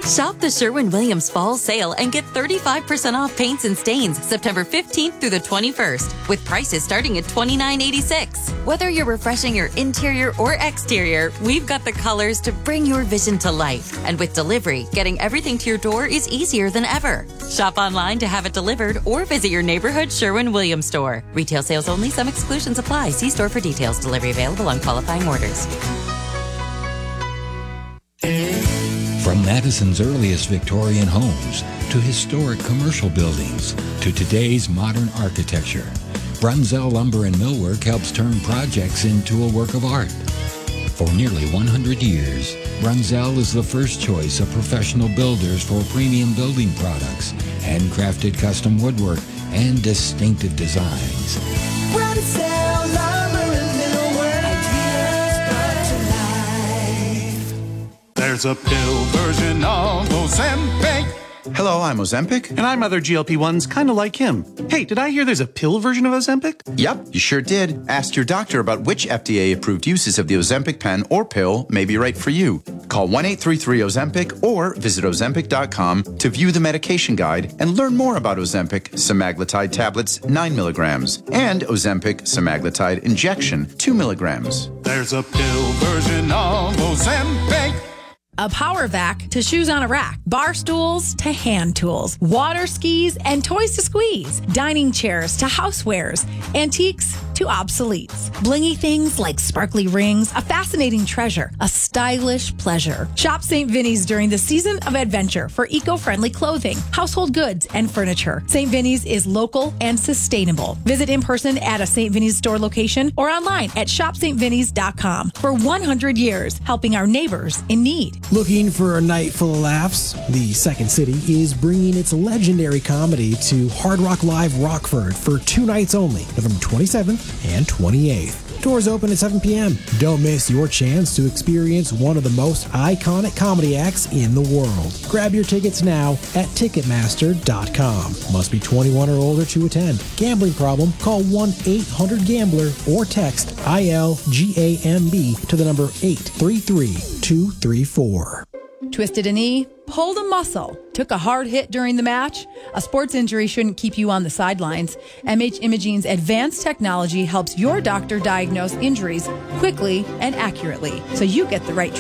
Shop the Sherwin-Williams Fall Sale and get 35% off paints and stains September 15th through the 21st, with prices starting at $29.86. Whether you're refreshing your interior or exterior, we've got the colors to bring your vision to life. And with delivery, getting everything to your door is easier than ever. Shop online to have it delivered or visit your neighborhood Sherwin-Williams store. Retail sales only. Some exclusions apply. See store for details. Delivery available on qualifying orders. From Madison's earliest Victorian homes to historic commercial buildings to today's modern architecture, Brunzell Lumber and Millwork helps turn projects into a work of art. For nearly 100 years, Brunzell is the first choice of professional builders for premium building products, handcrafted custom woodwork, and distinctive designs. Brunzell Lumber and Millwork, ideas brought to life. There's a pill version of Ozempic. Hello, I'm Ozempic. And I'm other GLP-1s kind of like him. Hey, did I hear there's a pill version of Ozempic? Yep, you sure did. Ask your doctor about which FDA-approved uses of the Ozempic pen or pill may be right for you. Call 1-833-OZEMPIC or visit Ozempic.com to view the medication guide and learn more about Ozempic semaglutide tablets 9 milligrams and Ozempic semaglutide injection 2 milligrams. There's a pill version of Ozempic. A power vac to shoes on a rack, bar stools to hand tools, water skis and toys to squeeze, dining chairs to housewares, antiques to obsoletes, blingy things like sparkly rings, a fascinating treasure, a stylish pleasure. Shop St. Vinny's during the season of adventure for eco-friendly clothing, household goods, and furniture. St. Vinny's is local and sustainable. Visit in person at a St. Vinny's store location or online at shopstvinny's.com. For 100 years, helping our neighbors in need. Looking for a night full of laughs? The Second City is bringing its legendary comedy to Hard Rock Live Rockford for 2 nights only, November 27th and 28th. Doors open at 7 p.m. Don't miss your chance to experience one of the most iconic comedy acts in the world. Grab your tickets now at Ticketmaster.com. Must be 21 or older to attend. Gambling problem? Call 1-800-GAMBLER or text ILGAMB to the number 833-234. Twisted a knee, pulled a muscle, took a hard hit during the match? A sports injury shouldn't keep you on the sidelines. MH Imaging's advanced technology helps your doctor diagnose injuries quickly and accurately, so you get the right